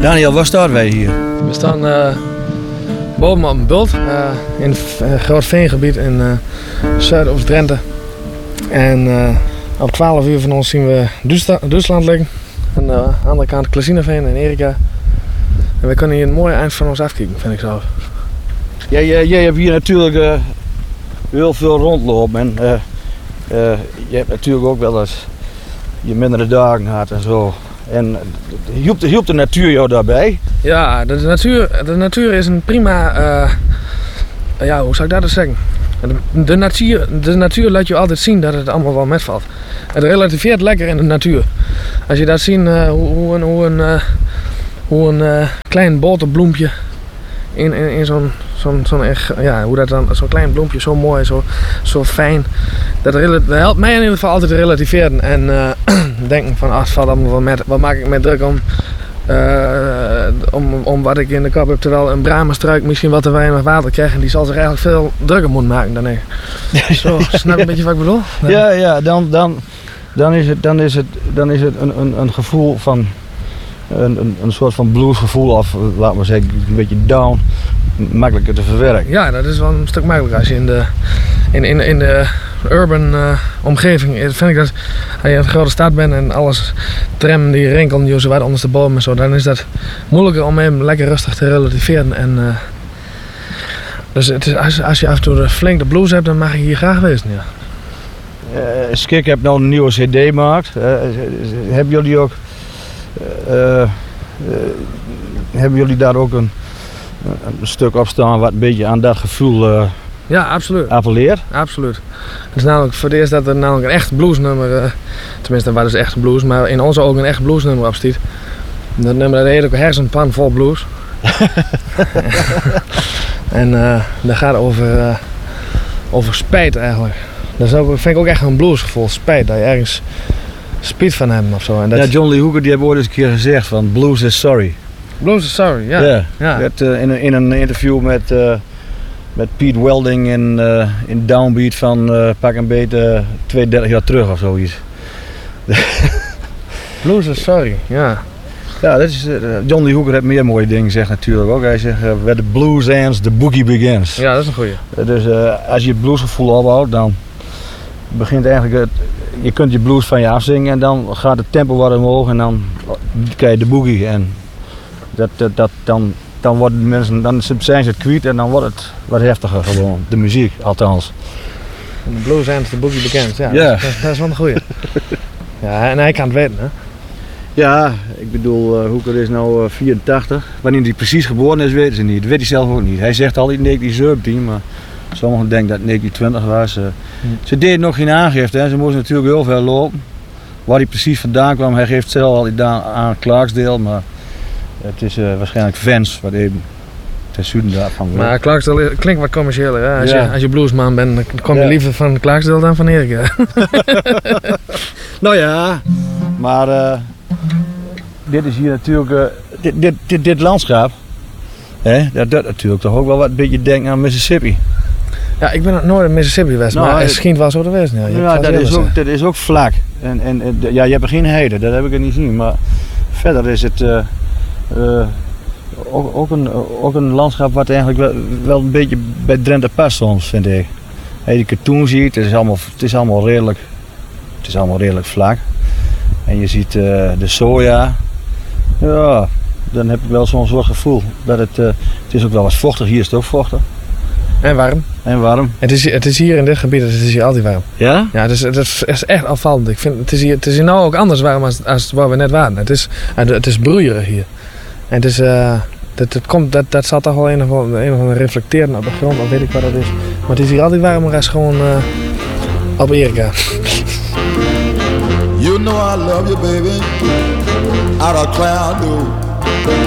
Daniel, waar staan wij hier? We staan boven op een bult in een groot veengebied in Zuidoost-Drenthe. En op 12 uur van ons zien we Duitsland liggen. Aan de andere kant Klazinaveen en Erika. En we kunnen hier een mooi eind van ons afkijken, vind ik zo. Jij hebt hier natuurlijk heel veel rondlopen en je hebt natuurlijk ook wel eens je mindere dagen gehad en zo. En hielp de natuur jou daarbij? Ja, de natuur is een prima, hoe zou ik dat eens zeggen? De natuur laat je altijd zien dat het allemaal wel metvalt. Het relativeert lekker in de natuur. Als je dat ziet hoe een klein boterbloempje in zo'n klein bloempje zo mooi, zo fijn. Dat helpt mij in ieder geval altijd te relativeren en denken van het valt allemaal wel met. Wat maak ik me druk om wat ik in de kop heb, terwijl een bramenstruik misschien wat te weinig water krijgt en die zal zich eigenlijk veel drukker moeten maken dan ik. Zo, snap je een beetje wat ik bedoel? Ja, dan is het een gevoel van een soort van bluesgevoel of laten we zeggen een beetje down, makkelijker te verwerken. Ja, dat is wel een stuk makkelijker als je in de urban omgeving, vind ik dat als je in een grote stad bent en alles tram die rinkelt je zo wat ondersteboven en zo, dan is dat moeilijker om hem lekker rustig te relativeren. En dus het is, als je af en toe flink de blues hebt, dan mag je hier graag wezen. Ja. Skik heeft nou een nieuwe cd gemaakt. Hebben jullie ook hebben jullie daar ook een stuk op staan wat een beetje aan dat gevoel ja, absoluut. appelleert? Absoluut. Het is namelijk voor het eerst dat er namelijk een echt bluesnummer, tenminste wat is echt blues, maar in onze ogen een echt bluesnummer op staat. Dat nummer dat heet ook Hersenpan vol blues. En dat gaat over spijt eigenlijk. Dat is ook, vind ik ook echt een bluesgevoel, spijt, dat je ergens spijt van hebt of zo. En dat... Ja, John Lee Hooker die heeft ooit eens een keer gezegd van blues is sorry. Blues is sorry, ja. Ja. In een interview met Pete Welding in Downbeat van pak een beetje 32 jaar terug of zoiets. Blues is sorry, ja. Ja, dat is, John Lee Hooker heeft meer mooie dingen gezegd natuurlijk ook. Hij zegt, where the blues ends, the boogie begins. Ja, dat is een goeie. Dus als je het bluesgevoel opbouwt, dan begint eigenlijk je kunt je blues van je afzingen en dan gaat het tempo wat omhoog en dan krijg je de boogie. En dan worden mensen, dan zijn ze het kwijt en dan wordt het wat heftiger gewoon, de muziek althans. En de blues ends, the boogie begins, ja. Yeah. Dat is wel een goeie. Ja, en hij kan het weten, hè. Ja, ik bedoel, Hooker is nu 84. Wanneer hij precies geboren is, weten ze niet. Dat weet hij zelf ook niet. Hij zegt altijd 1917, maar sommigen denken dat het 1920 was. Ze deden nog geen aangifte, hè. Ze moesten natuurlijk heel veel lopen. Waar hij precies vandaan kwam, hij geeft zelf al aan Clarksdale, maar het is waarschijnlijk Vans wat even ten zuiden daarvan. Maar Clarksdale klinkt wat commerciëler, hè. Als je bluesman bent, dan kom je liever van Clarksdale dan van Erika. Nou ja, maar dit is hier natuurlijk, dit landschap, hè, dat natuurlijk toch ook wel wat een beetje denken aan Mississippi. Ja, ik ben nog nooit in Mississippi geweest, maar het schijnt wel zo te wezen. Ja, dat is ook vlak. En ja, je hebt er geen heide, dat heb ik er niet zien. Maar verder is het ook een landschap wat eigenlijk wel een beetje bij Drenthe past soms, vind ik. Als je de katoen ziet, het is allemaal redelijk vlak. En je ziet de soja. Ja, dan heb ik wel zo'n soort gevoel dat het is ook wel wat vochtig. Hier is het ook vochtig. En warm. Het is hier in dit gebied, het is hier altijd warm. Ja? Ja, het is echt afvallend. Ik vind, het is hier nou ook anders warm als waar we net waren. Het is broeierig hier. En het is, dat zal toch wel een of andere reflecteren op de grond, of weet ik wat dat is. Maar het is hier altijd warmer als gewoon op Erika. You know I love you, baby. Out of cloud,